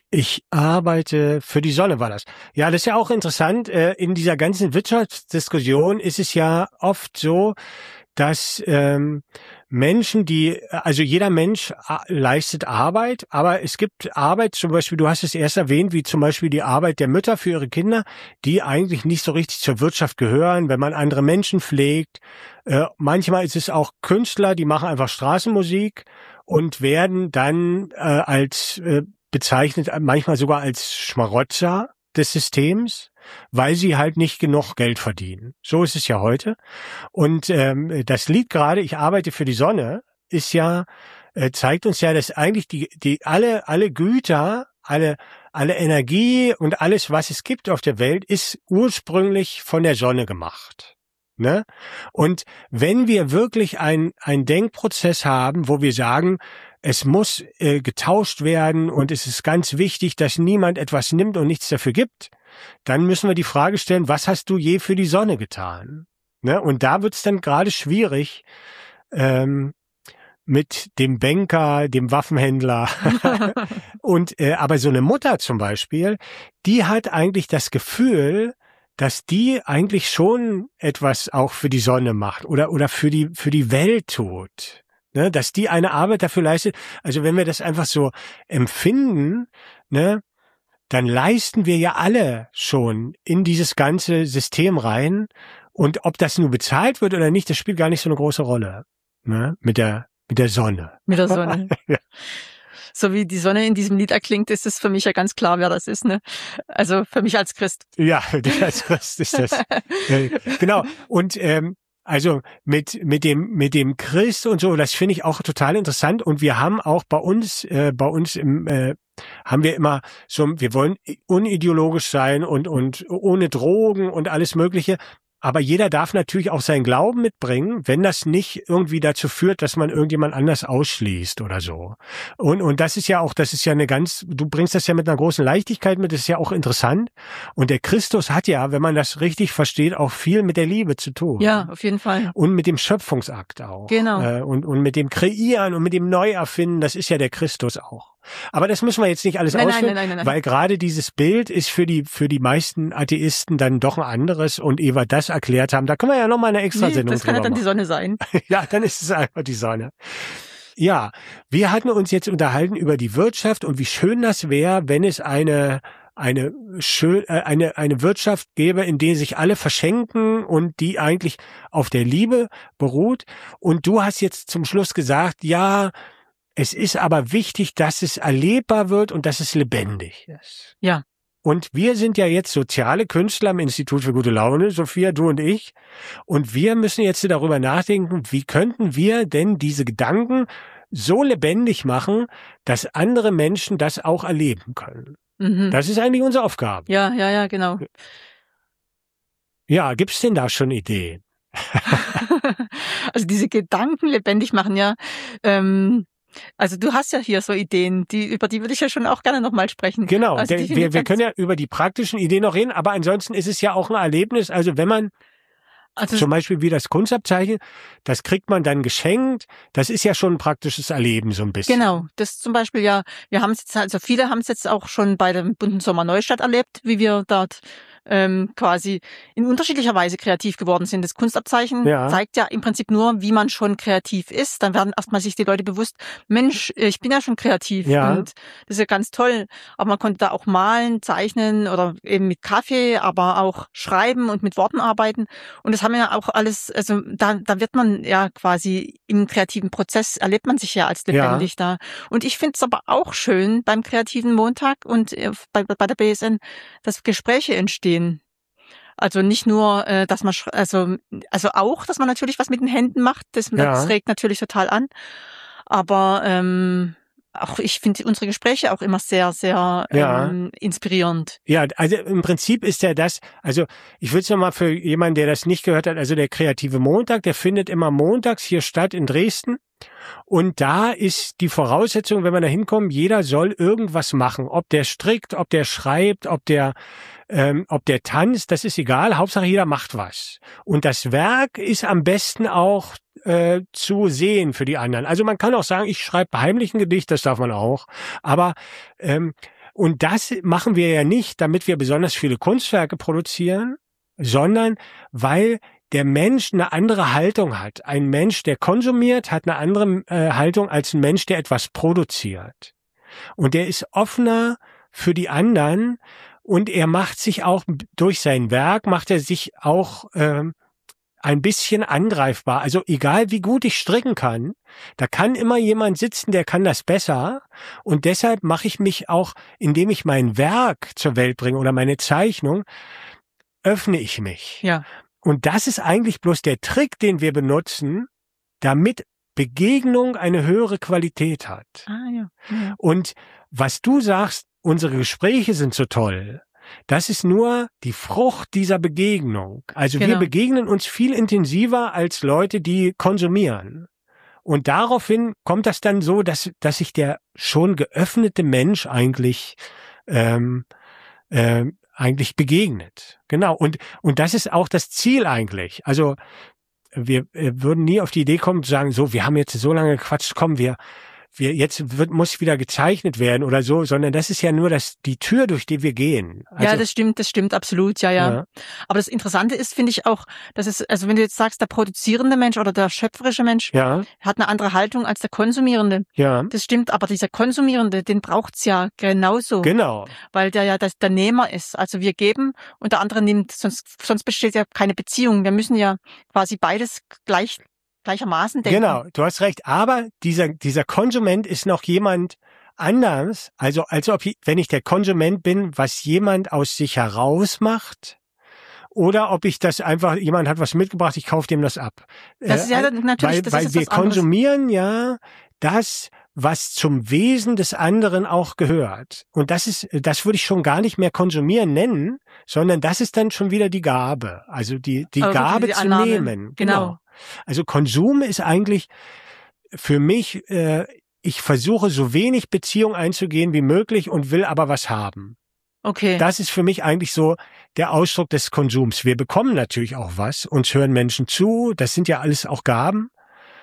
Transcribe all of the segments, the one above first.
Ich arbeite für die Sonne, war das. Ja, das ist ja auch interessant. In dieser ganzen Wirtschaftsdiskussion ist es ja oft so, dass Menschen, also jeder Mensch leistet Arbeit, aber es gibt Arbeit, zum Beispiel, du hast es erst erwähnt, wie zum Beispiel die Arbeit der Mütter für ihre Kinder, die eigentlich nicht so richtig zur Wirtschaft gehören, wenn man andere Menschen pflegt. Manchmal ist es auch Künstler, die machen einfach Straßenmusik und werden dann bezeichnet, manchmal sogar als Schmarotzer des Systems, weil sie halt nicht genug Geld verdienen. So ist es ja heute. Und das Lied gerade, ich arbeite für die Sonne, ist ja, zeigt uns ja, dass eigentlich alle Güter, alle Energie und alles, was es gibt auf der Welt, ist ursprünglich von der Sonne gemacht. Ne? Und wenn wir wirklich einen Denkprozess haben, wo wir sagen, es muss getauscht werden und es ist ganz wichtig, dass niemand etwas nimmt und nichts dafür gibt, dann müssen wir die Frage stellen, was hast du je für die Sonne getan? Ne? Und da wird's dann gerade schwierig mit dem Banker, dem Waffenhändler. Aber so eine Mutter zum Beispiel, die hat eigentlich das Gefühl, dass die eigentlich schon etwas auch für die Sonne macht oder für die Welt tut. Ne, dass die eine Arbeit dafür leistet. Also wenn wir das einfach so empfinden, ne, dann leisten wir ja alle schon in dieses ganze System rein. Und ob das nur bezahlt wird oder nicht, das spielt gar nicht so eine große Rolle. Ne, mit der Sonne. Mit der Sonne. Ja. So wie die Sonne in diesem Lied erklingt, ist es für mich ja ganz klar, wer das ist, ne? Also für mich als Christ. Ja, als Christ ist das. Genau. Und also mit dem Christ und so, das finde ich auch total interessant. Und wir haben auch bei uns haben wir immer so, wir wollen unideologisch sein und ohne Drogen und alles Mögliche. Aber jeder darf natürlich auch seinen Glauben mitbringen, wenn das nicht irgendwie dazu führt, dass man irgendjemand anders ausschließt oder so. Und das ist ja du bringst das ja mit einer großen Leichtigkeit mit, das ist ja auch interessant. Und der Christus hat ja, wenn man das richtig versteht, auch viel mit der Liebe zu tun. Ja, auf jeden Fall. Und mit dem Schöpfungsakt auch. Genau. Und mit dem Kreieren und mit dem Neuerfinden, das ist ja der Christus auch. Aber das müssen wir jetzt nicht alles ausführen, nein. weil gerade dieses Bild ist für die meisten Atheisten dann doch ein anderes und ehe wir das erklärt haben, da können wir ja nochmal eine extra Sendung das kann ja dann machen. die Sonne sein. Ja, dann ist es einfach die Sonne. Ja, wir hatten uns jetzt unterhalten über die Wirtschaft und wie schön das wäre, wenn es eine Wirtschaft gäbe, in der sich alle verschenken und die eigentlich auf der Liebe beruht. Und du hast jetzt zum Schluss gesagt, ja, es ist aber wichtig, dass es erlebbar wird und dass es lebendig ist. Ja. Und wir sind ja jetzt soziale Künstler am Institut für gute Laune, Sophia, du und ich. Und wir müssen jetzt darüber nachdenken, wie könnten wir denn diese Gedanken so lebendig machen, dass andere Menschen das auch erleben können. Mhm. Das ist eigentlich unsere Aufgabe. Ja, genau. Ja, gibt's denn da schon Ideen? Also diese Gedanken lebendig machen, ja. Also du hast ja hier so Ideen, über die würde ich ja schon auch gerne nochmal sprechen. Genau, also wir können ja über die praktischen Ideen noch reden, aber ansonsten ist es ja auch ein Erlebnis. Also wenn man zum Beispiel wie das Kunstabzeichen, das kriegt man dann geschenkt, das ist ja schon ein praktisches Erleben so ein bisschen. Genau, das zum Beispiel ja, viele haben es jetzt auch schon bei dem Bunten Sommer Neustadt erlebt, wie wir dort quasi in unterschiedlicher Weise kreativ geworden sind. Das Kunstabzeichen zeigt ja im Prinzip nur, wie man schon kreativ ist. Dann werden erstmal sich die Leute bewusst, Mensch, ich bin ja schon kreativ und das ist ja ganz toll. Aber man konnte da auch malen, zeichnen oder eben mit Kaffee, aber auch schreiben und mit Worten arbeiten. Und das haben ja auch alles, also da wird man ja quasi im kreativen Prozess, erlebt man sich ja als lebendig da. Und ich finde es aber auch schön beim kreativen Montag und bei der BSN, dass Gespräche entstehen. Also nicht nur, dass man, also auch, dass man natürlich was mit den Händen macht, das regt natürlich total an. Aber auch ich finde unsere Gespräche auch immer sehr, sehr inspirierend. Ja, also im Prinzip ist ja das, also ich würde es nochmal für jemanden, der das nicht gehört hat, also der kreative Montag, der findet immer montags hier statt in Dresden. Und da ist die Voraussetzung, wenn man da hinkommt, jeder soll irgendwas machen. Ob der strickt, ob der schreibt, ob der tanzt, das ist egal. Hauptsache jeder macht was. Und das Werk ist am besten auch zu sehen für die anderen. Also man kann auch sagen, ich schreibe heimlich ein Gedicht, das darf man auch. Aber Und das machen wir ja nicht, damit wir besonders viele Kunstwerke produzieren, sondern weil der Mensch eine andere Haltung hat. Ein Mensch, der konsumiert, hat eine andere Haltung als ein Mensch, der etwas produziert. Und der ist offener für die anderen und er macht sich auch durch sein Werk, macht er sich auch ein bisschen angreifbar. Also egal wie gut ich stricken kann, da kann immer jemand sitzen, der kann das besser. Und deshalb mache ich mich auch, indem ich mein Werk zur Welt bringe oder meine Zeichnung, öffne ich mich. Ja. Und das ist eigentlich bloß der Trick, den wir benutzen, damit Begegnung eine höhere Qualität hat. Ja. Ja. Und was du sagst, unsere Gespräche sind so toll, das ist nur die Frucht dieser Begegnung. Also wir begegnen uns viel intensiver als Leute, die konsumieren. Und daraufhin kommt das dann so, dass sich der schon geöffnete Mensch eigentlich begegnet. Genau. Und das ist auch das Ziel eigentlich. Also wir würden nie auf die Idee kommen zu sagen, so, wir haben jetzt so lange gequatscht, komm, muss wieder gezeichnet werden oder so, sondern das ist ja nur die Tür, durch die wir gehen. Also, ja, das stimmt absolut, ja. Aber das Interessante ist, finde ich auch, dass es, also wenn du jetzt sagst, der produzierende Mensch oder der schöpferische Mensch hat eine andere Haltung als der Konsumierende. Ja. Das stimmt, aber dieser Konsumierende, den braucht's ja genauso. Genau. Weil der ja der Nehmer ist. Also wir geben und der andere nimmt, sonst besteht ja keine Beziehung. Wir müssen ja quasi beides gleichermaßen denken. Genau, du hast recht. Aber dieser Konsument ist noch jemand anders. Also wenn ich der Konsument bin, was jemand aus sich heraus macht, oder ob ich das einfach, jemand hat was mitgebracht, ich kaufe dem das ab. Das ist ja natürlich, weil wir konsumieren ja das, was zum Wesen des anderen auch gehört. Und das würde ich schon gar nicht mehr konsumieren nennen, sondern das ist dann schon wieder die Gabe. Also die Gabe zu nehmen. Genau. Also Konsum ist eigentlich für mich, ich versuche so wenig Beziehung einzugehen wie möglich und will aber was haben. Okay. Das ist für mich eigentlich so der Ausdruck des Konsums. Wir bekommen natürlich auch was, uns hören Menschen zu, das sind ja alles auch Gaben.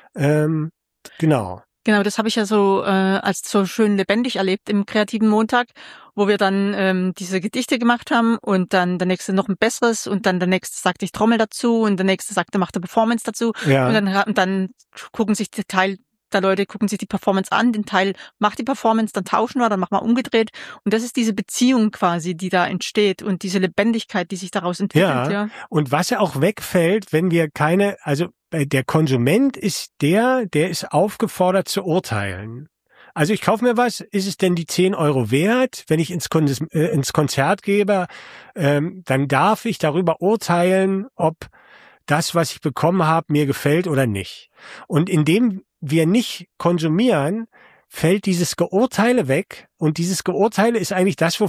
Genau. Genau, das habe ich ja so als so schön lebendig erlebt im Kreativen Montag, wo wir dann diese Gedichte gemacht haben und dann der nächste noch ein besseres und dann der nächste sagte, ich trommel dazu und der nächste sagte, macht eine Performance dazu und dann gucken sich die Teil der Leute gucken sich die Performance an, den Teil macht die Performance, dann tauschen wir, dann machen wir umgedreht und das ist diese Beziehung quasi, die da entsteht und diese Lebendigkeit, die sich daraus entwickelt. Ja. Und was ja auch wegfällt, wenn wir also der Konsument ist der ist aufgefordert zu urteilen. Also ich kaufe mir was, ist es denn die 10 € wert? Wenn ich ins Konzert gebe, dann darf ich darüber urteilen, ob das, was ich bekommen habe, mir gefällt oder nicht. Und indem wir nicht konsumieren, fällt dieses Geurteile weg. Und dieses Geurteile ist eigentlich das,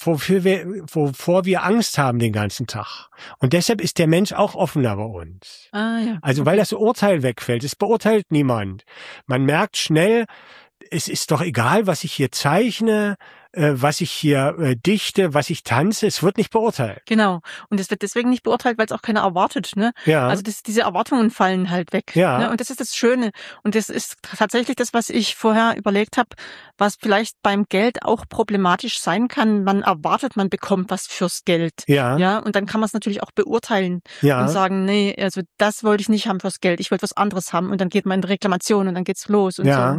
wovor wir Angst haben den ganzen Tag. Und deshalb ist der Mensch auch offener bei uns. Ja. Also weil das Urteil wegfällt. Es beurteilt niemand. Man merkt schnell, es ist doch egal, was ich hier zeichne, was ich hier dichte, was ich tanze, es wird nicht beurteilt. Genau. Und es wird deswegen nicht beurteilt, weil es auch keiner erwartet, ne? Ja. Also diese Erwartungen fallen halt weg. Ja. Ne? Und das ist das Schöne. Und das ist tatsächlich das, was ich vorher überlegt habe, was vielleicht beim Geld auch problematisch sein kann. Man erwartet, man bekommt was fürs Geld. Ja. Ja. Und dann kann man es natürlich auch beurteilen und sagen, nee, also das wollte ich nicht haben fürs Geld. Ich wollte was anderes haben. Und dann geht man in Reklamation und dann geht's los und so.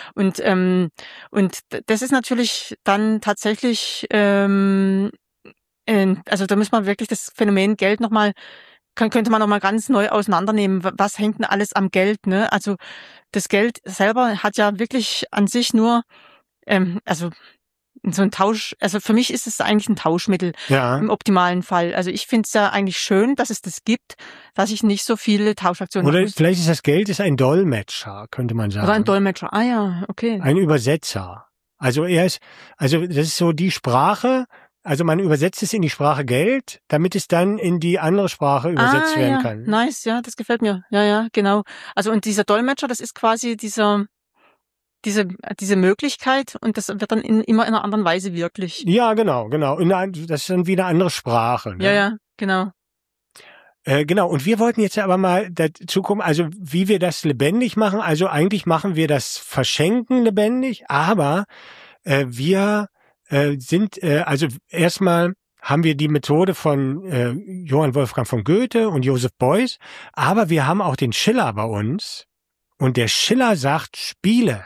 Und das ist natürlich dann tatsächlich, also da muss man wirklich das Phänomen Geld könnte man nochmal ganz neu auseinandernehmen. Was hängt denn alles am Geld, ne? Also das Geld selber hat ja wirklich an sich nur, also so ein Tausch, also für mich ist es eigentlich ein Tauschmittel im optimalen Fall. Also ich finde es ja eigentlich schön, dass es das gibt, dass ich nicht so viele Tauschaktionen habe. Oder muss. Vielleicht ist das Geld ein Dolmetscher, könnte man sagen. Oder ein Dolmetscher, ja, okay. Ein Übersetzer. Also das ist so die Sprache, also man übersetzt es in die Sprache Geld, damit es dann in die andere Sprache übersetzt werden kann. Nice, ja, das gefällt mir. Ja, genau. Also und dieser Dolmetscher, das ist quasi diese Möglichkeit und das wird dann immer in einer anderen Weise wirklich. Ja, genau. Das ist dann wieder eine andere Sprache. Ne? Ja, genau. Genau, und wir wollten jetzt aber mal dazu kommen, also wie wir das lebendig machen. Also eigentlich machen wir das Verschenken lebendig, aber wir also erstmal haben wir die Methode von Johann Wolfgang von Goethe und Joseph Beuys, aber wir haben auch den Schiller bei uns und der Schiller sagt Spiele.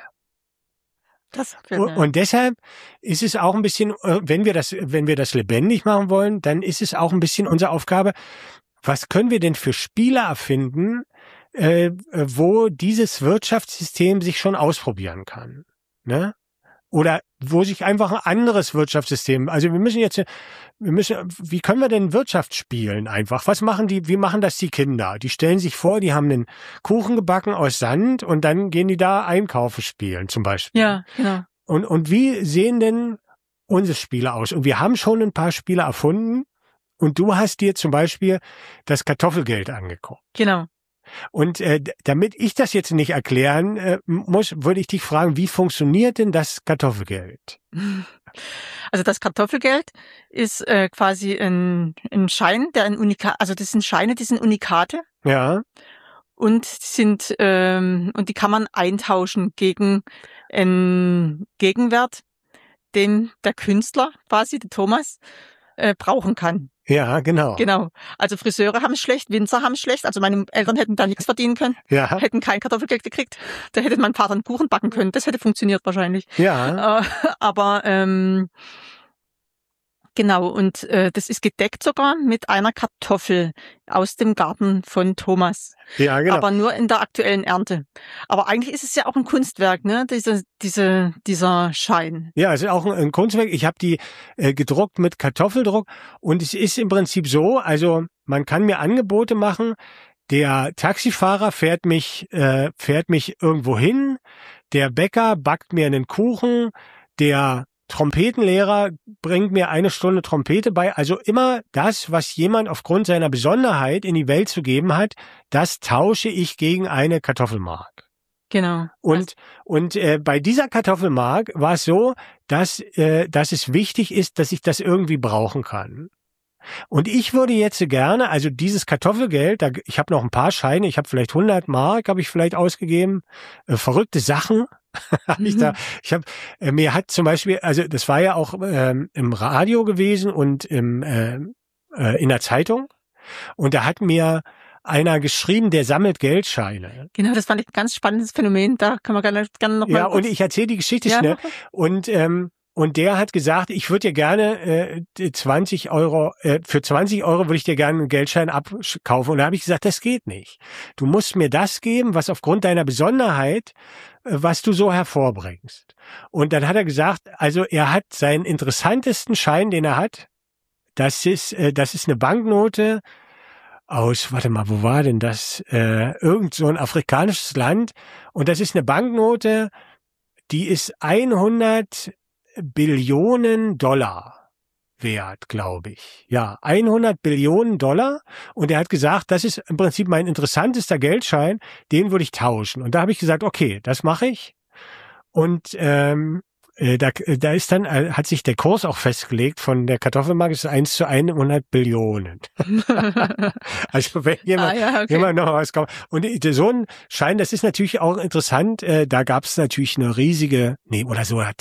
Und deshalb ist es auch ein bisschen, wenn wir das lebendig machen wollen, dann ist es auch ein bisschen unsere Aufgabe, was können wir denn für Spiele erfinden, wo dieses Wirtschaftssystem sich schon ausprobieren kann, ne? Oder wo sich einfach ein anderes Wirtschaftssystem, also wie können wir denn Wirtschaft spielen einfach? Wie machen das die Kinder? Die stellen sich vor, die haben einen Kuchen gebacken aus Sand und dann gehen die da Einkaufen spielen zum Beispiel. Ja, genau. Und wie sehen denn unsere Spiele aus? Und wir haben schon ein paar Spiele erfunden und du hast dir zum Beispiel das Kartoffelgeld angeguckt. Genau. Und damit ich das jetzt nicht erklären muss, würde ich dich fragen, wie funktioniert denn das Kartoffelgeld? Also das Kartoffelgeld ist quasi ein Schein, also das sind Scheine, die sind Unikate. Ja. Und und die kann man eintauschen gegen einen Gegenwert, den der Künstler quasi, der Thomas, brauchen kann. Ja, genau. Genau. Also Friseure haben es schlecht, Winzer haben es schlecht. Also meine Eltern hätten da nichts verdienen können. Ja. Hätten kein Kartoffelgeld gekriegt. Da hätte mein Vater einen Kuchen backen können. Das hätte funktioniert wahrscheinlich. Ja. Aber genau. Und das ist gedeckt sogar mit einer Kartoffel aus dem Garten von Thomas. Ja, genau. Aber nur in der aktuellen Ernte. Aber eigentlich ist es ja auch ein Kunstwerk, ne? Dieser Schein. Ja, es ist auch ein Kunstwerk. Ich habe die gedruckt mit Kartoffeldruck und es ist im Prinzip so, also man kann mir Angebote machen. Der Taxifahrer fährt mich irgendwo hin. Der Bäcker backt mir einen Kuchen. Der Trompetenlehrer bringt mir 1 Stunde Trompete bei. Also immer das, was jemand aufgrund seiner Besonderheit in die Welt zu geben hat, das tausche ich gegen eine Kartoffelmark. Genau. Und bei dieser Kartoffelmark war es so, dass es wichtig ist, dass ich das irgendwie brauchen kann. Und ich würde jetzt gerne, also dieses Kartoffelgeld, ich habe noch ein paar Scheine, ich habe vielleicht 100 Mark, habe ich vielleicht ausgegeben, verrückte Sachen. Mir hat zum Beispiel, also das war ja auch im Radio gewesen und in der Zeitung. Und da hat mir einer geschrieben, der sammelt Geldscheine. Genau, das fand ich ein ganz spannendes Phänomen. Da kann man gerne noch mal. Ja, und ich erzähle die Geschichte schnell. Und der hat gesagt, ich würde dir gerne 20 Euro, für 20 Euro würde ich dir gerne einen Geldschein abkaufen. Und da habe ich gesagt, das geht nicht. Du musst mir das geben, was aufgrund deiner Besonderheit, was du so hervorbringst. Und dann hat er gesagt, also er hat seinen interessantesten Schein, den er hat, das ist eine Banknote aus, warte mal, wo war denn das? Irgend so ein afrikanisches Land. Und das ist eine Banknote, die ist 100 Billionen Dollar wert, glaube ich. Ja, 100 Billionen Dollar. Und er hat gesagt, das ist im Prinzip mein interessantester Geldschein, den würde ich tauschen. Und da habe ich gesagt, okay, das mache ich. Und da ist dann, hat sich der Kurs auch festgelegt von der Kartoffelmark, ist 1 zu 100 Billionen. Also wenn jemand noch was kommt. Und so ein Schein, das ist natürlich auch interessant, da gab es natürlich eine riesige, 100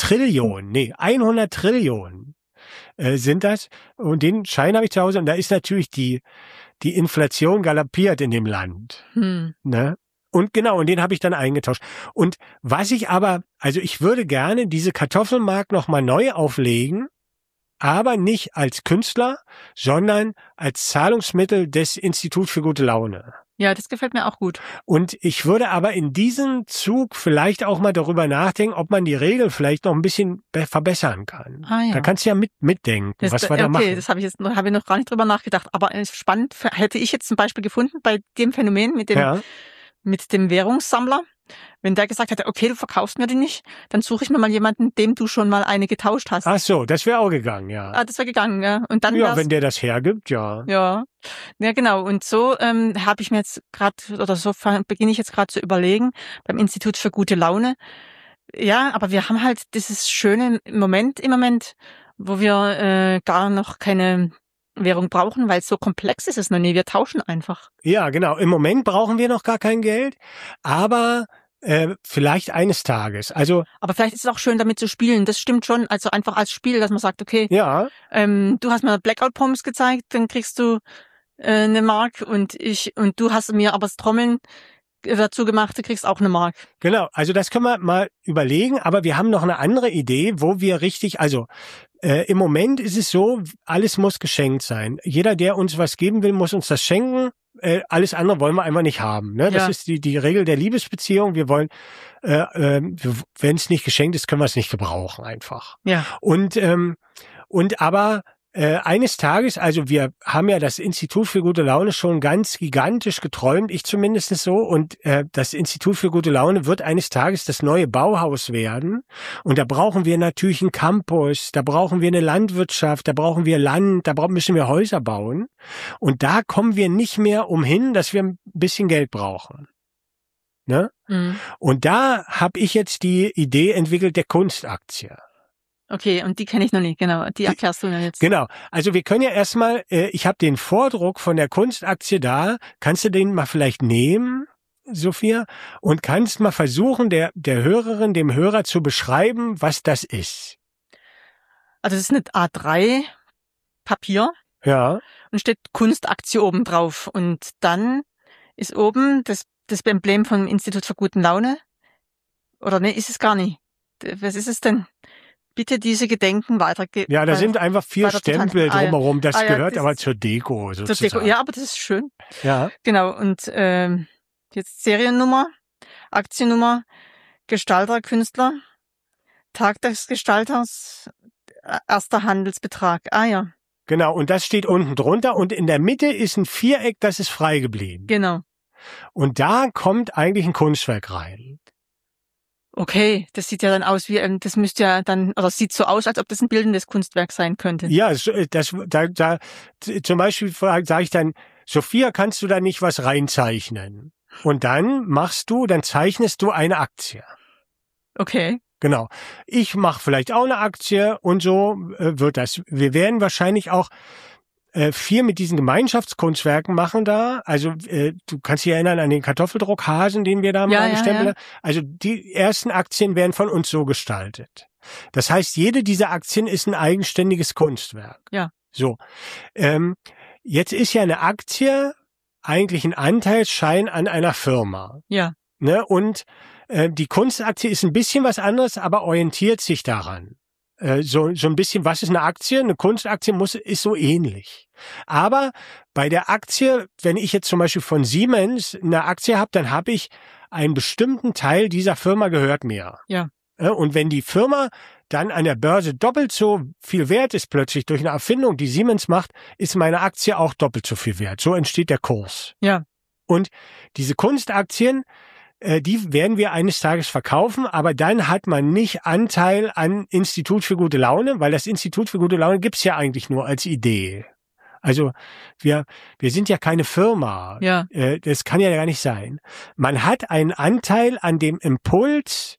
Trillionen sind das. Und den Schein habe ich zu Hause und da ist natürlich die Inflation galoppiert in dem Land. Ne? Und genau, und den habe ich dann eingetauscht. Und was ich aber, also ich würde gerne diese Kartoffelmark nochmal neu auflegen, aber nicht als Künstler, sondern als Zahlungsmittel des Instituts für gute Laune. Ja, das gefällt mir auch gut. Und ich würde aber in diesem Zug vielleicht auch mal darüber nachdenken, ob man die Regel vielleicht noch ein bisschen verbessern kann. Ah, ja. Da kannst du ja mitdenken, was wir da machen. Okay, das habe ich noch gar nicht drüber nachgedacht. Aber spannend hätte ich jetzt zum Beispiel gefunden bei dem Phänomen mit dem Währungssammler. Wenn der gesagt hätte, okay, du verkaufst mir die nicht, dann suche ich mir mal jemanden, dem du schon mal eine getauscht hast. Ach so, das wäre auch gegangen, ja. Ah, das wäre gegangen, ja. Und dann wenn der das hergibt, ja. Ja, genau. Und so habe ich mir jetzt gerade, oder so beginne ich jetzt gerade zu überlegen, beim Institut für gute Laune. Ja, aber wir haben halt dieses schöne Moment im Moment, wo wir gar noch keine Währung brauchen, weil so komplex ist es noch nie. Wir tauschen einfach. Ja, genau. Im Moment brauchen wir noch gar kein Geld, aber Vielleicht eines Tages. Also, aber vielleicht ist es auch schön, damit zu spielen. Das stimmt schon. Also einfach als Spiel, dass man sagt, okay, ja. Du hast mir Blackout Pommes gezeigt, dann kriegst du eine Mark und du hast mir aber das Trommeln dazu gemacht, du kriegst auch eine Mark. Genau, also das können wir mal überlegen, aber wir haben noch eine andere Idee, wo wir richtig, also im Moment ist es so, alles muss geschenkt sein. Jeder, der uns was geben will, muss uns das schenken. Alles andere wollen wir einfach nicht haben. Ne? Das ist die Regel der Liebesbeziehung. Wir wollen, wenn es nicht geschenkt ist, können wir es nicht gebrauchen einfach. Ja. Und aber eines Tages, also wir haben ja das Institut für gute Laune schon ganz gigantisch geträumt, ich zumindest so, und das Institut für gute Laune wird eines Tages das neue Bauhaus werden, und da brauchen wir natürlich einen Campus, da brauchen wir eine Landwirtschaft, da brauchen wir Land, müssen wir Häuser bauen, und da kommen wir nicht mehr umhin, dass wir ein bisschen Geld brauchen. Ne? Mhm. Und da habe ich jetzt die Idee entwickelt der Kunstaktie. Okay, und die kenne ich noch nicht, genau. Die erklärst du mir jetzt. Genau. Also wir können ja erstmal, ich habe den Vordruck von der Kunstaktie da. Kannst du den mal vielleicht nehmen, Sophia? Und kannst mal versuchen, der Hörerin, dem Hörer zu beschreiben, was das ist. Also es ist eine A3 Papier. Ja. Und steht Kunstaktie oben drauf. Und dann ist oben das Emblem vom Institut für gute Laune. Oder nee, ist es gar nicht. Was ist es denn? Bitte diese Gedenken weitergeben. Ja, da sind einfach 4 Stempel drumherum. Das gehört aber zur Deko sozusagen. Zur Deko. Ja, aber das ist schön. Ja. Genau. Und jetzt Seriennummer, Aktiennummer, Gestalter, Künstler, Tag des Gestalters, erster Handelsbetrag. Ah ja. Genau. Und das steht unten drunter. Und in der Mitte ist ein Viereck, das ist frei geblieben. Genau. Und da kommt eigentlich ein Kunstwerk rein. Okay, das sieht ja dann aus wie, das müsste ja dann, oder sieht so aus, als ob das ein bildendes Kunstwerk sein könnte. Ja, da zum Beispiel sage ich dann, Sophia, kannst du da nicht was reinzeichnen? Und dann zeichnest du eine Aktie. Okay. Genau. Ich mache vielleicht auch eine Aktie und so wird das. Wir werden wahrscheinlich auch viel mit diesen Gemeinschaftskunstwerken machen da. Also du kannst dich erinnern an den Kartoffeldruckhasen, den wir da mal gestempelt haben. Also die ersten Aktien werden von uns so gestaltet. Das heißt, jede dieser Aktien ist ein eigenständiges Kunstwerk. Ja. So. Jetzt ist ja eine Aktie eigentlich ein Anteilsschein an einer Firma. Ja. Ne? Und die Kunstaktie ist ein bisschen was anderes, aber orientiert sich daran. So ein bisschen, was ist eine Aktie? Eine Kunstaktie ist so ähnlich. Aber bei der Aktie, wenn ich jetzt zum Beispiel von Siemens eine Aktie habe, dann habe ich einen bestimmten Teil dieser Firma gehört mir. Ja. Und wenn die Firma dann an der Börse doppelt so viel wert ist plötzlich durch eine Erfindung, die Siemens macht, ist meine Aktie auch doppelt so viel wert. So entsteht der Kurs. Ja. Und diese Kunstaktien, die werden wir eines Tages verkaufen, aber dann hat man nicht Anteil an Institut für gute Laune, weil das Institut für gute Laune gibt's ja eigentlich nur als Idee. Also wir sind ja keine Firma. Ja. Das kann ja gar nicht sein. Man hat einen Anteil an dem Impuls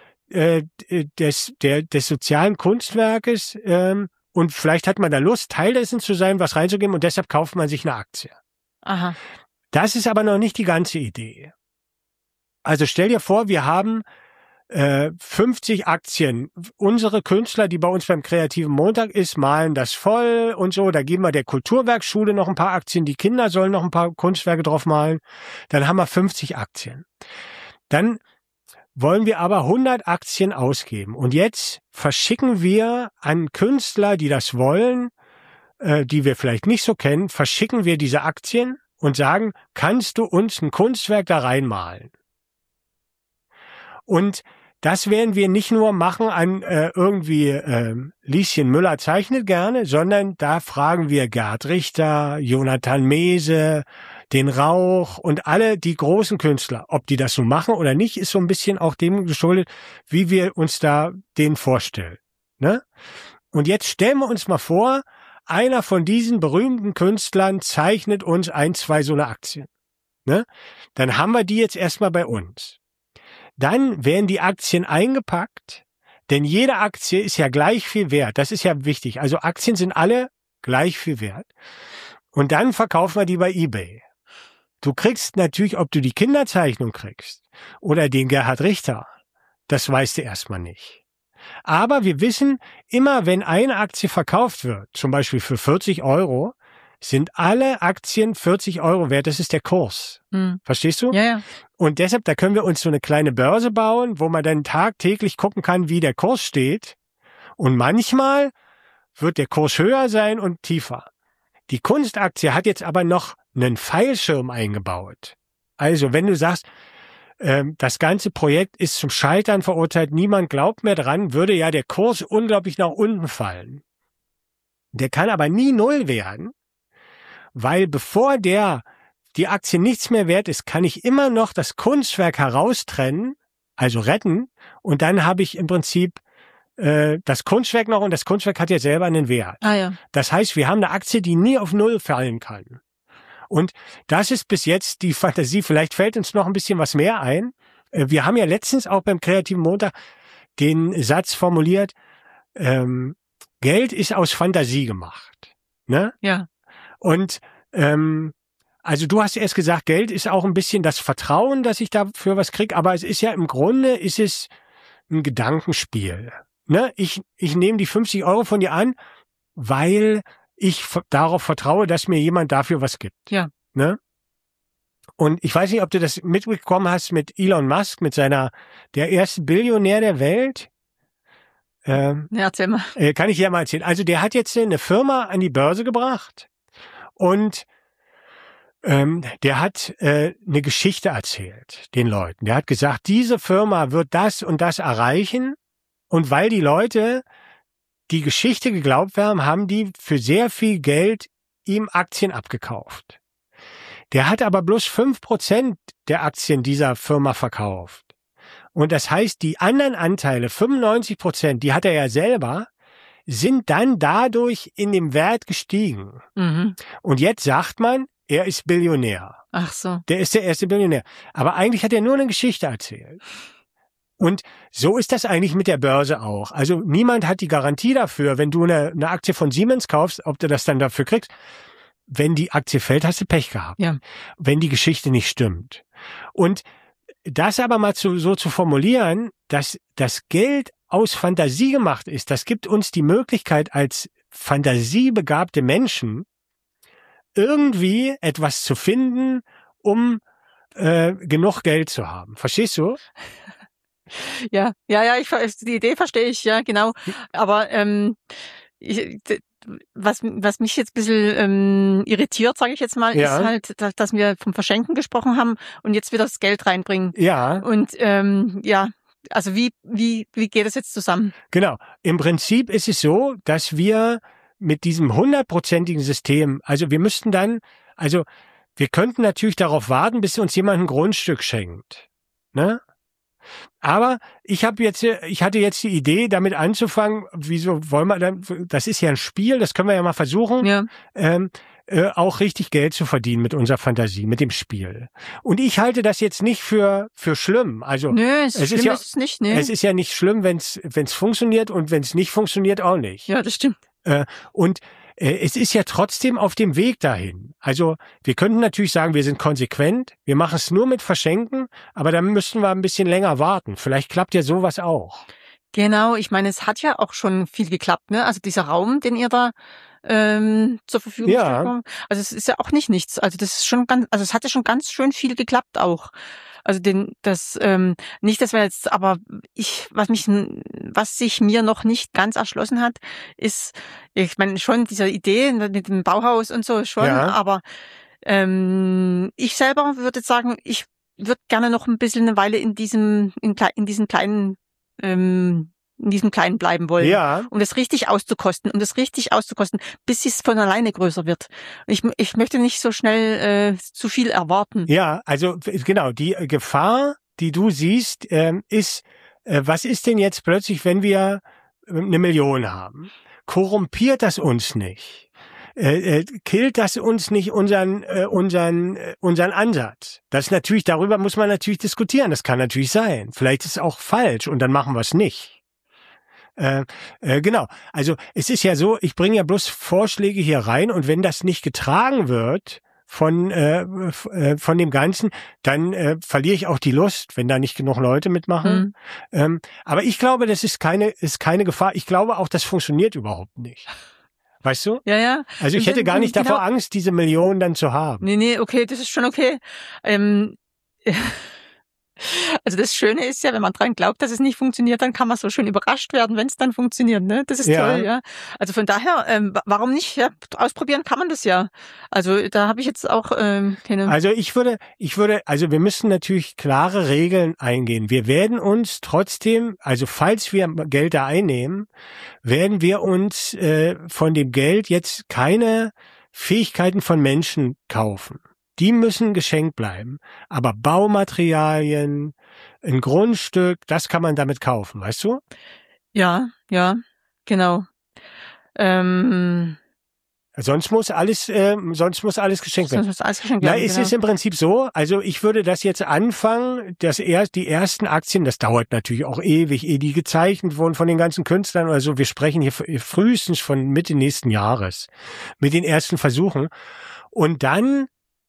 des sozialen Kunstwerkes und vielleicht hat man da Lust, Teil dessen zu sein, was reinzugeben, und deshalb kauft man sich eine Aktie. Aha. Das ist aber noch nicht die ganze Idee. Also stell dir vor, wir haben 50 Aktien. Unsere Künstler, die bei uns beim Kreativen Montag ist, malen das voll und so. Da geben wir der Kulturwerkschule noch ein paar Aktien. Die Kinder sollen noch ein paar Kunstwerke drauf malen. Dann haben wir 50 Aktien. Dann wollen wir aber 100 Aktien ausgeben. Und jetzt verschicken wir an Künstler, die das wollen, die wir vielleicht nicht so kennen, verschicken wir diese Aktien und sagen, kannst du uns ein Kunstwerk da reinmalen? Und das werden wir nicht nur machen an Lieschen Müller zeichnet gerne, sondern da fragen wir Gerd Richter, Jonathan Mese, den Rauch und alle die großen Künstler. Ob die das so machen oder nicht, ist so ein bisschen auch dem geschuldet, wie wir uns da den vorstellen. Ne? Und jetzt stellen wir uns mal vor, einer von diesen berühmten Künstlern zeichnet uns 1, 2 so eine Aktien. Ne? Dann haben wir die jetzt erstmal bei uns. Dann werden die Aktien eingepackt, denn jede Aktie ist ja gleich viel wert. Das ist ja wichtig. Also Aktien sind alle gleich viel wert. Und dann verkaufen wir die bei eBay. Du kriegst natürlich, ob du die Kinderzeichnung kriegst oder den Gerhard Richter. Das weißt du erstmal nicht. Aber wir wissen, immer wenn eine Aktie verkauft wird, zum Beispiel für 40 Euro, sind alle Aktien 40 Euro wert. Das ist der Kurs. Verstehst du? Ja. Und deshalb, da können wir uns so eine kleine Börse bauen, wo man dann tagtäglich gucken kann, wie der Kurs steht. Und manchmal wird der Kurs höher sein und tiefer. Die Kunstaktie hat jetzt aber noch einen Pfeilschirm eingebaut. Also, wenn du sagst, das ganze Projekt ist zum Scheitern verurteilt, niemand glaubt mehr dran, würde ja der Kurs unglaublich nach unten fallen. Der kann aber nie null werden, weil bevor die Aktie nichts mehr wert ist, kann ich immer noch das Kunstwerk heraustrennen, also retten, und dann habe ich im Prinzip das Kunstwerk noch, und das Kunstwerk hat ja selber einen Wert. Ja. Das heißt, wir haben eine Aktie, die nie auf Null fallen kann. Und das ist bis jetzt die Fantasie. Vielleicht fällt uns noch ein bisschen was mehr ein. Wir haben ja letztens auch beim Kreativen Montag den Satz formuliert, Geld ist aus Fantasie gemacht. Ne? Ja. Und also du hast erst gesagt, Geld ist auch ein bisschen das Vertrauen, dass ich dafür was kriege, aber es ist ja im Grunde, ist es ein Gedankenspiel. Ne? Ich nehme die 50 Euro von dir an, weil ich darauf vertraue, dass mir jemand dafür was gibt. Ja. Ne? Und ich weiß nicht, ob du das mitbekommen hast mit Elon Musk, der erste Billionär der Welt. Ja, erzähl mal. Kann ich ja mal erzählen. Also der hat jetzt eine Firma an die Börse gebracht und der hat eine Geschichte erzählt den Leuten. Der hat gesagt, diese Firma wird das und das erreichen, und weil die Leute die Geschichte geglaubt haben, haben die für sehr viel Geld ihm Aktien abgekauft. Der hat aber bloß 5% der Aktien dieser Firma verkauft. Und das heißt, die anderen Anteile, 95%, die hat er ja selber, sind dann dadurch in dem Wert gestiegen. Mhm. Und jetzt sagt man, er ist Billionär. Ach so. Der ist der erste Billionär. Aber eigentlich hat er nur eine Geschichte erzählt. Und so ist das eigentlich mit der Börse auch. Also niemand hat die Garantie dafür, wenn du eine Aktie von Siemens kaufst, ob du das dann dafür kriegst. Wenn die Aktie fällt, hast du Pech gehabt. Ja. Wenn die Geschichte nicht stimmt. Und das aber mal so zu formulieren, dass das Geld aus Fantasie gemacht ist, das gibt uns die Möglichkeit, als fantasiebegabte Menschen irgendwie etwas zu finden, um genug Geld zu haben. Verstehst du? Ja, die Idee verstehe ich, ja, genau. Aber was mich jetzt ein bisschen irritiert, sage ich jetzt mal, ist halt, dass wir vom Verschenken gesprochen haben und jetzt wieder das Geld reinbringen. Ja. Und also wie geht das jetzt zusammen? Genau. Im Prinzip ist es so, dass wir mit diesem 100%igen System, also wir könnten natürlich darauf warten, bis uns jemand ein Grundstück schenkt. Ne? Aber ich hatte jetzt die Idee, damit anzufangen, wieso wollen wir dann, das ist ja ein Spiel, das können wir ja mal versuchen, auch richtig Geld zu verdienen mit unserer Fantasie, mit dem Spiel. Und ich halte das jetzt nicht für schlimm. Also es ist es nicht. Nee. Es ist ja nicht schlimm, wenn's funktioniert, und wenn es nicht funktioniert, auch nicht. Ja, das stimmt. Und es ist ja trotzdem auf dem Weg dahin. Also wir könnten natürlich sagen, wir sind konsequent, wir machen es nur mit Verschenken, aber dann müssten wir ein bisschen länger warten. Vielleicht klappt ja sowas auch. Genau, ich meine, es hat ja auch schon viel geklappt, ne? Also dieser Raum, den ihr da zur Verfügung stellt. Also es ist ja auch nicht nichts. Also das ist schon es hat ja schon ganz schön viel geklappt auch. Also nicht, dass wir jetzt, aber was sich mir noch nicht ganz erschlossen hat, ist, ich meine schon diese Idee mit dem Bauhaus und so schon, aber ich selber würde sagen, ich würde gerne noch ein bisschen eine Weile in diesem kleinen bleiben wollen, um das richtig auszukosten, bis es von alleine größer wird. Ich möchte nicht so schnell zu viel erwarten. Ja, also genau, die Gefahr, die du siehst, ist, was ist denn jetzt plötzlich, wenn wir 1 Million haben? Korrumpiert das uns nicht? Killt das uns nicht unseren Ansatz? Das ist natürlich, darüber muss man natürlich diskutieren. Das kann natürlich sein. Vielleicht ist es auch falsch und dann machen wir es nicht. Genau. Also es ist ja so, ich bringe ja bloß Vorschläge hier rein, und wenn das nicht getragen wird von dem Ganzen, dann verliere ich auch die Lust, wenn da nicht genug Leute mitmachen. Aber ich glaube, das ist keine Gefahr. Ich glaube auch, das funktioniert überhaupt nicht. Weißt du? Ja, ja. Also ich hätte gar nicht davor Angst, diese Millionen dann zu haben. Nee, okay, das ist schon okay. Also das Schöne ist ja, wenn man dran glaubt, dass es nicht funktioniert, dann kann man so schön überrascht werden, wenn es dann funktioniert. Ne? Das ist toll, ja. Also von daher, warum nicht? Ja, ausprobieren kann man das ja. Also da habe ich jetzt auch keine. Also also wir müssen natürlich klare Regeln eingehen. Wir werden uns trotzdem, also falls wir Geld da einnehmen, werden wir uns von dem Geld jetzt keine Fähigkeiten von Menschen kaufen. Die müssen geschenkt bleiben. Aber Baumaterialien, ein Grundstück, das kann man damit kaufen, weißt du? Ja, genau. Sonst muss alles geschenkt werden. Es ist im Prinzip so, also ich würde das jetzt anfangen, die ersten Aktien, das dauert natürlich auch ewig, ehe die gezeichnet wurden von den ganzen Künstlern oder so. Wir sprechen hier frühestens von Mitte nächsten Jahres mit den ersten Versuchen. Und dann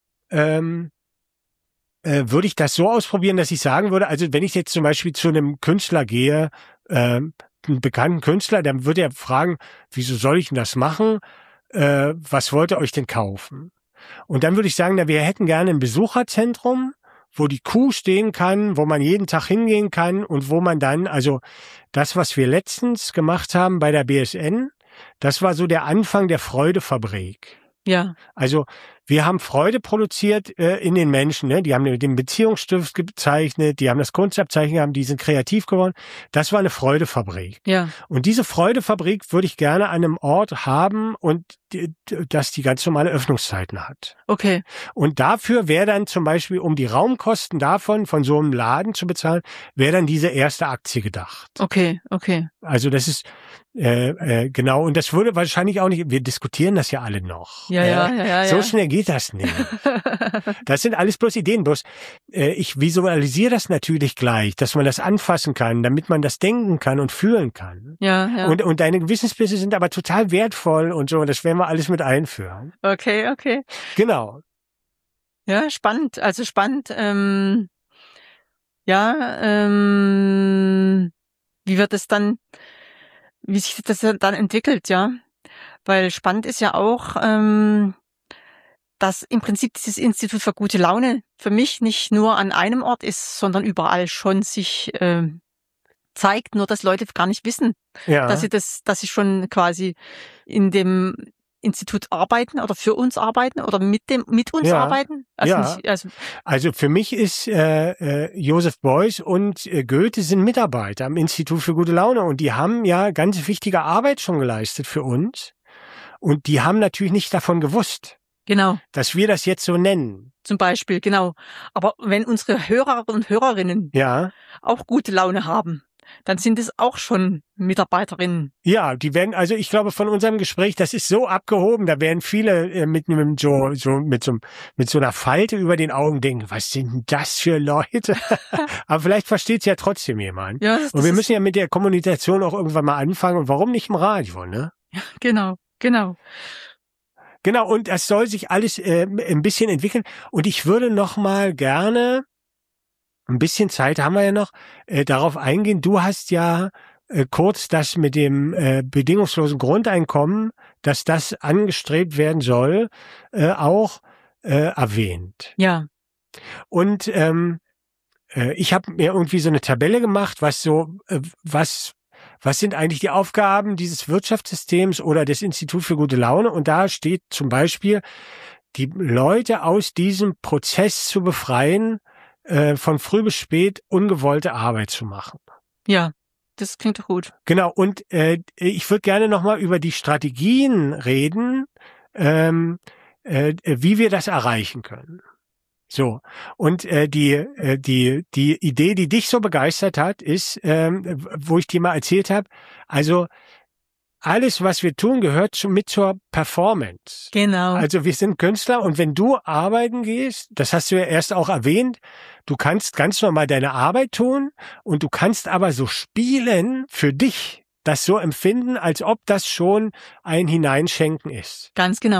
würde ich das so ausprobieren, dass ich sagen würde, also wenn ich jetzt zum Beispiel zu einem Künstler gehe, einen bekannten Künstler, dann würde er fragen, wieso soll ich denn das machen? Was wollt ihr euch denn kaufen? Und dann würde ich sagen, wir hätten gerne ein Besucherzentrum, wo die Kuh stehen kann, wo man jeden Tag hingehen kann und wo man dann, also das, was wir letztens gemacht haben bei der BSN, das war so der Anfang der Freudefabrik. Ja. Also wir haben Freude produziert in den Menschen. Ne? Die haben den Beziehungsstift gezeichnet, die haben das Kunstabzeichen gehabt, die sind kreativ geworden. Das war eine Freudefabrik. Ja. Und diese Freudefabrik würde ich gerne an einem Ort haben und das die ganz normale Öffnungszeiten hat. Okay. Und dafür wäre dann zum Beispiel, um die Raumkosten davon, von so einem Laden zu bezahlen, wäre dann diese erste Aktie gedacht. Okay. Also das ist genau, und das würde wahrscheinlich auch nicht, wir diskutieren das ja alle noch. Ja. So schnell geht das nicht. Das sind alles bloß Ideen, ich visualisiere das natürlich gleich, dass man das anfassen kann, damit man das denken kann und fühlen kann. Ja. Und deine Gewissensbisse sind aber total wertvoll und so, das werden wir alles mit einführen. Okay. Genau. Ja, spannend, also spannend, wie sich das dann entwickelt, ja. Weil spannend ist ja auch, dass im Prinzip dieses Institut für gute Laune für mich nicht nur an einem Ort ist, sondern überall schon sich zeigt, nur dass Leute gar nicht wissen, dass sie schon quasi in dem Institut arbeiten oder für uns arbeiten oder mit uns arbeiten. Also für mich ist Joseph Beuys und Goethe sind Mitarbeiter am Institut für gute Laune und die haben ja ganz wichtige Arbeit schon geleistet für uns und die haben natürlich nicht davon gewusst. Genau. Dass wir das jetzt so nennen. Zum Beispiel, genau. Aber wenn unsere Hörer und Hörerinnen auch gute Laune haben, dann sind es auch schon Mitarbeiterinnen. Ja, die werden, also ich glaube von unserem Gespräch, das ist so abgehoben, da werden viele mit so einer Falte über den Augen denken, was sind denn das für Leute? Aber vielleicht versteht es ja trotzdem jemand. Ja, und wir müssen ja mit der Kommunikation auch irgendwann mal anfangen und warum nicht im Radio, ne? Ja, genau. Genau, und das soll sich alles ein bisschen entwickeln. Und ich würde noch mal gerne, ein bisschen Zeit haben wir ja noch, darauf eingehen. Du hast ja kurz das mit dem bedingungslosen Grundeinkommen, dass das angestrebt werden soll, auch erwähnt. Ja. Und ich habe mir irgendwie so eine Tabelle gemacht, was sind eigentlich die Aufgaben dieses Wirtschaftssystems oder des Instituts für gute Laune? Und da steht zum Beispiel, die Leute aus diesem Prozess zu befreien, von früh bis spät ungewollte Arbeit zu machen. Ja, das klingt doch gut. Genau, und ich würde gerne nochmal über die Strategien reden, wie wir das erreichen können. So, und die Idee, die dich so begeistert hat, ist, wo ich dir mal erzählt habe, also alles, was wir tun, gehört mit zur Performance. Genau. Also wir sind Künstler und wenn du arbeiten gehst, das hast du ja erst auch erwähnt, du kannst ganz normal deine Arbeit tun und du kannst aber so spielen für dich, das so empfinden, als ob das schon ein Hineinschenken ist. Ganz genau.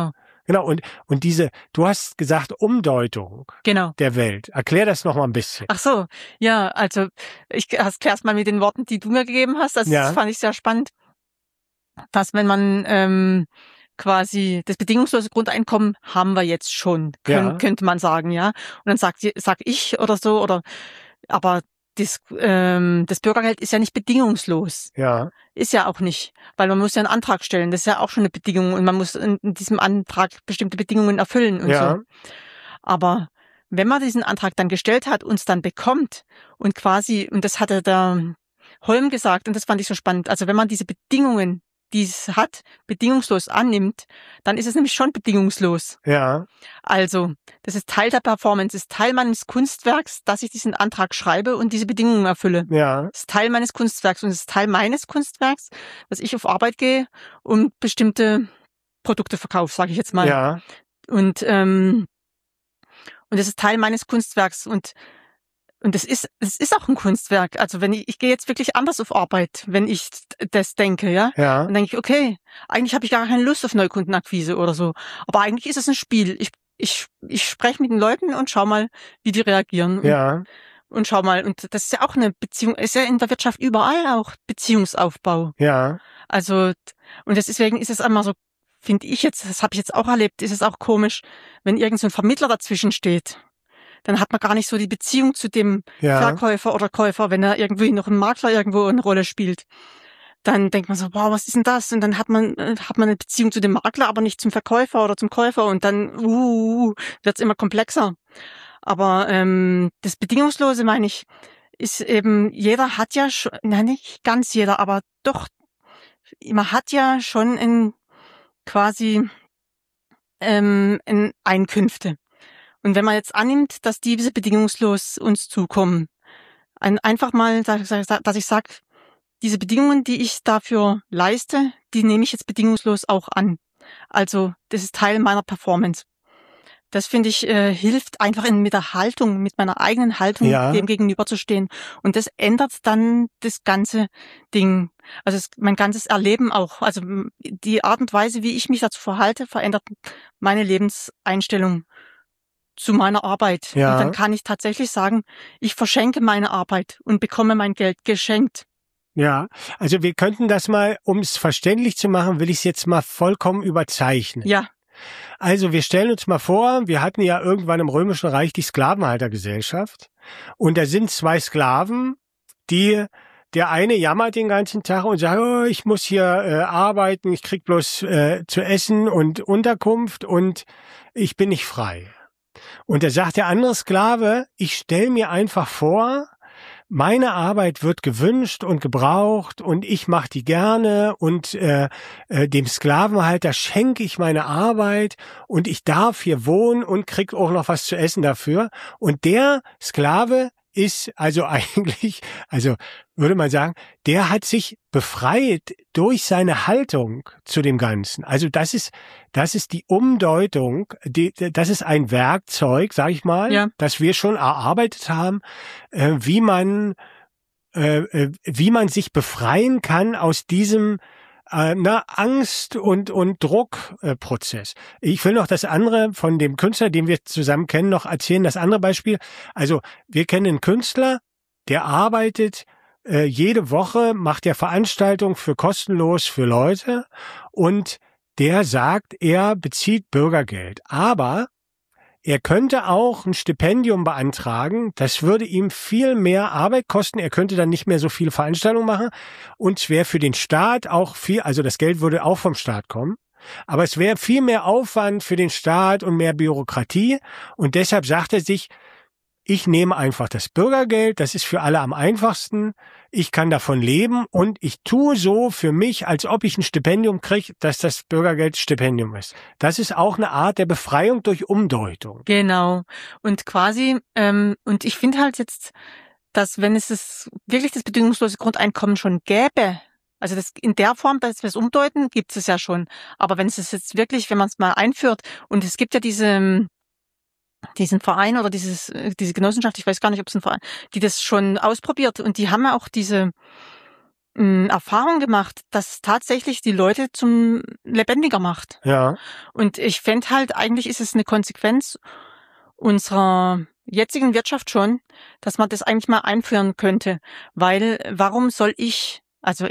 Genau, und du hast gesagt Umdeutung der Welt. Erklär das noch mal ein bisschen. Ach so, ja, also ich erklär's mal mit den Worten, die du mir gegeben hast. Also das fand ich sehr spannend, dass wenn man quasi das bedingungslose Grundeinkommen haben wir jetzt schon, könnte man sagen, ja. Und dann sag ich oder so, aber das Bürgergeld ist ja nicht bedingungslos. Ja. Ist ja auch nicht, weil man muss ja einen Antrag stellen. Das ist ja auch schon eine Bedingung und man muss in diesem Antrag bestimmte Bedingungen erfüllen und so. Aber wenn man diesen Antrag dann gestellt hat, uns dann bekommt und quasi, und das hatte der Holm gesagt und das fand ich so spannend, also wenn man diese Bedingungen, die es hat, bedingungslos annimmt, dann ist es nämlich schon bedingungslos. Ja. Also, das ist Teil der Performance, ist Teil meines Kunstwerks, dass ich diesen Antrag schreibe und diese Bedingungen erfülle. Ja. Das ist Teil meines Kunstwerks und es ist Teil meines Kunstwerks, dass ich auf Arbeit gehe und bestimmte Produkte verkaufe, sage ich jetzt mal. Ja. Und das ist Teil meines Kunstwerks und es ist auch ein Kunstwerk. Also wenn ich gehe jetzt wirklich anders auf Arbeit, wenn ich das denke, ja. Dann denke ich, okay, eigentlich habe ich gar keine Lust auf Neukundenakquise oder so. Aber eigentlich ist es ein Spiel. Ich spreche mit den Leuten und schau mal, wie die reagieren. Und schau mal, und das ist ja auch eine Beziehung, ist ja in der Wirtschaft überall auch Beziehungsaufbau. Ja. Also, und deswegen ist es einmal so, finde ich jetzt, das habe ich jetzt auch erlebt, ist es auch komisch, wenn irgend so ein Vermittler dazwischen steht. Dann hat man gar nicht so die Beziehung zu dem Verkäufer oder Käufer, wenn er irgendwie noch ein Makler irgendwo eine Rolle spielt. Dann denkt man so, wow, was ist denn das? Und dann hat man eine Beziehung zu dem Makler, aber nicht zum Verkäufer oder zum Käufer. Und dann wird's immer komplexer. Aber das Bedingungslose, meine ich, ist eben, jeder hat ja schon, nein, nicht ganz jeder, aber doch, man hat ja schon quasi Einkünfte. Und wenn man jetzt annimmt, dass diese bedingungslos uns zukommen, einfach mal, dass ich sage, diese Bedingungen, die ich dafür leiste, die nehme ich jetzt bedingungslos auch an. Also das ist Teil meiner Performance. Das finde ich hilft einfach mit der Haltung, mit meiner eigenen Haltung dem gegenüberzustehen. Und das ändert dann das ganze Ding. Also mein ganzes Erleben auch. Also die Art und Weise, wie ich mich dazu verhalte, verändert meine Lebenseinstellung zu meiner Arbeit. Und dann kann ich tatsächlich sagen, ich verschenke meine Arbeit und bekomme mein Geld geschenkt. Ja, also wir könnten das mal, um es verständlich zu machen, will ich es jetzt mal vollkommen überzeichnen. Ja. Also wir stellen uns mal vor, wir hatten ja irgendwann im Römischen Reich die Sklavenhaltergesellschaft und da sind zwei Sklaven, der eine jammert den ganzen Tag und sagt, oh, ich muss hier arbeiten, ich krieg bloß zu essen und Unterkunft und ich bin nicht frei. Und da sagt der andere Sklave, ich stelle mir einfach vor, meine Arbeit wird gewünscht und gebraucht und ich mache die gerne und dem Sklavenhalter schenke ich meine Arbeit und ich darf hier wohnen und krieg auch noch was zu essen dafür. Und der Sklave ist also eigentlich, also würde man sagen, der hat sich befreit durch seine Haltung zu dem Ganzen. Also das ist die Umdeutung, das ist ein Werkzeug, sag ich mal, das wir schon erarbeitet haben, wie man sich befreien kann aus diesem Angst und Druckprozess. Ich will noch das andere von dem Künstler, den wir zusammen kennen, noch erzählen. Das andere Beispiel. Also wir kennen einen Künstler, der arbeitet jede Woche, macht er Veranstaltungen für kostenlos für Leute und der sagt, er bezieht Bürgergeld. Aber er könnte auch ein Stipendium beantragen. Das würde ihm viel mehr Arbeit kosten. Er könnte dann nicht mehr so viele Veranstaltungen machen. Und es wäre für den Staat auch viel, also das Geld würde auch vom Staat kommen. Aber es wäre viel mehr Aufwand für den Staat und mehr Bürokratie. Und deshalb sagt er sich, ich nehme einfach das Bürgergeld, das ist für alle am einfachsten, ich kann davon leben und ich tue so für mich, als ob ich ein Stipendium kriege, dass das Bürgergeld Stipendium ist. Das ist auch eine Art der Befreiung durch Umdeutung. Genau. Und quasi, und ich finde halt jetzt, dass wenn es wirklich das bedingungslose Grundeinkommen schon gäbe, also das in der Form, dass wir es umdeuten, gibt es ja schon. Aber wenn es jetzt wirklich, wenn man es mal einführt, und es gibt ja diesen Verein oder diese Genossenschaft, ich weiß gar nicht, ob es ein Verein, die das schon ausprobiert und die haben ja auch diese Erfahrung gemacht, dass es tatsächlich die Leute zum lebendiger macht. Ja. Und ich fände halt, eigentlich ist es eine Konsequenz unserer jetzigen Wirtschaft schon, dass man das eigentlich mal einführen könnte. Weil warum soll ich als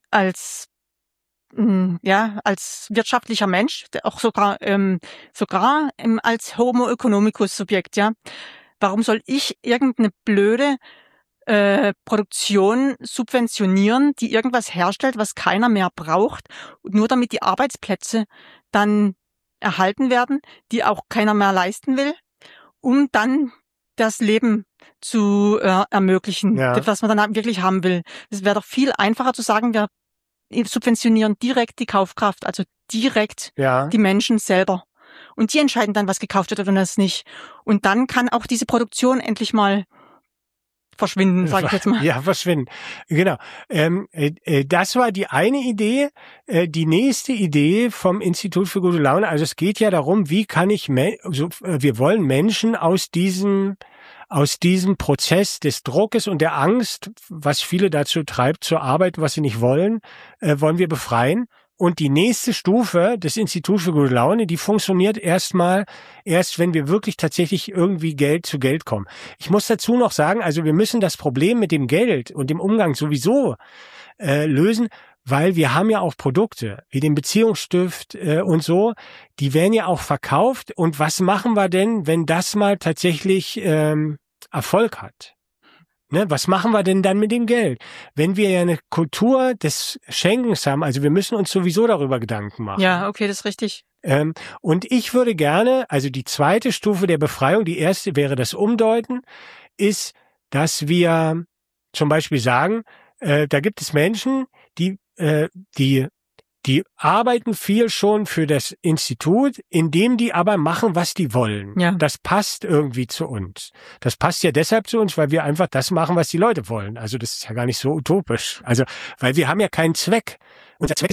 wirtschaftlicher Mensch, auch sogar als Homo economicus Subjekt, ja, warum soll ich irgendeine blöde Produktion subventionieren, die irgendwas herstellt, was keiner mehr braucht, nur damit die Arbeitsplätze dann erhalten werden, die auch keiner mehr leisten will, um dann das Leben zu ermöglichen, was man dann wirklich haben will. Es wäre doch viel einfacher zu sagen, wir subventionieren direkt die Kaufkraft, also direkt die Menschen selber. Und die entscheiden dann, was gekauft wird oder was nicht. Und dann kann auch diese Produktion endlich mal verschwinden, sage ich jetzt mal. Ja, verschwinden. Genau. Das war die eine Idee. Die nächste Idee vom Institut für gute Laune, also es geht ja darum, wie kann ich, wir wollen Menschen aus diesem Prozess des Druckes und der Angst, was viele dazu treibt, zu arbeiten, was sie nicht wollen, wollen wir befreien. Und die nächste Stufe des Instituts für gute Laune, die funktioniert erst, wenn wir wirklich tatsächlich irgendwie zu Geld kommen. Ich muss dazu noch sagen, also wir müssen das Problem mit dem Geld und dem Umgang sowieso lösen, weil wir haben ja auch Produkte, wie den Beziehungsstift und so, die werden ja auch verkauft. Und was machen wir denn, wenn das mal tatsächlich Erfolg hat? Ne, was machen wir denn dann mit dem Geld? Wenn wir ja eine Kultur des Schenkens haben, also wir müssen uns sowieso darüber Gedanken machen. Ja, okay, das ist richtig. Und ich würde gerne, also die zweite Stufe der Befreiung, die erste wäre das Umdeuten, ist, dass wir zum Beispiel sagen, da gibt es Menschen, die arbeiten viel schon für das Institut, indem die aber machen, was die wollen. Ja. Das passt irgendwie zu uns. Das passt ja deshalb zu uns, weil wir einfach das machen, was die Leute wollen. Also das ist ja gar nicht so utopisch. Also, weil wir haben ja keinen Zweck. Unser Zweck